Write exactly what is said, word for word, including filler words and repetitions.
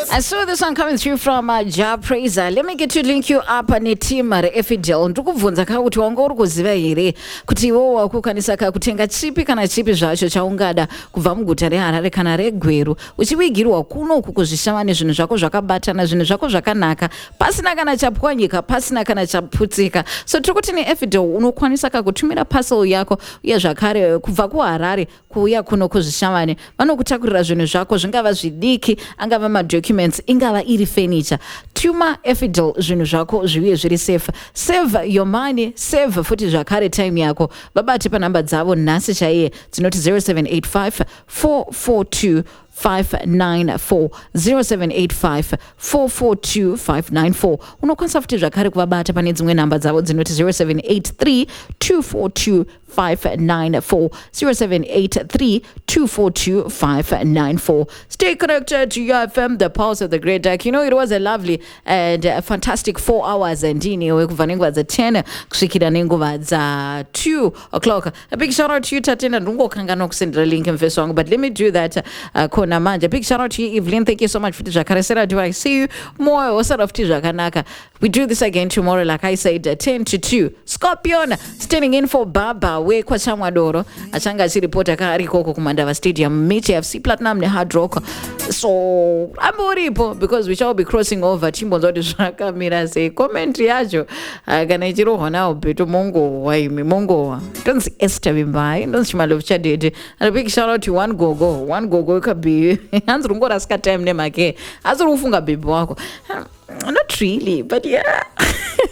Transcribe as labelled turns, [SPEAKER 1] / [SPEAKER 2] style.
[SPEAKER 1] I saw this one coming through from uh, Ja Praiser. Let me get to link you up ne team reFidel. Ndikubvunza ka kuti wanga uri kuziva here kuti iwo wakukwanisa ka kutenga chipi kana chipi zvacho chaungada kubva muguta reHarare kana reGweru uchivigirwa kuno uku kuzvishamani zvinhu zvako zvakabatana zvinhu zvako zvakanaka pasina kana chapwanyika pasina kana chaputsika. So tiri kuti neFidel unokwanisa ka kutumira parcel yako uye zvakare kubva kuHarare kuuya kuno kuzvishamani vanokutakurira zvinhu zvako zvingava zvidiki angava madocuments ingava iri furniture. Tuma eFidel zvinhu zvako zviuye zviri safe. Save your money, save futi zvakare time yako. Babati pa namba dzavo nhasi chaiye dzinoti zero seven eight five four four two five nine four zero seven eight five four four two five nine four. Unokwanisa futi zvakare kuvabata pane dzimwe namba dzavo dzinoti zero seven eight three two four two five nine four zero seven eight three two four two five nine four. Stay connected to your F M, the pulse of the great dark. You know, it was a lovely and uh, fantastic four hours and dini wekuva nenguva dza ten kusvikira nenguva dza two o'clock. A big shout out to you Tatena ndongokangana kusendera link mfeso wangu, but let me do that uh, kona manje. Big shout out to you Evelyn, thank you so much for the zvakaresera. Do I see you more osara futi zvakanaka. We do this again tomorrow like I said uh, ten to two. Scorpion standing in for Baba we kwa Chamwadoro achanga achiripota ka arikoko kumandava stadium mechi F C Platinum ne Hard Rock. So amboripo because we shall be crossing over chimbonzo kuti zvakamira sei. Comment yacho uh, kana ichirohwa nawo beto mongo waimi mongo tonzi Esther Bimbai tonzi Chimalovu Chadede. And a big shout out to one gogo one gogo kabi hanzi rungorasika time nemake asi rufunga baby wako. Not really, but yeah.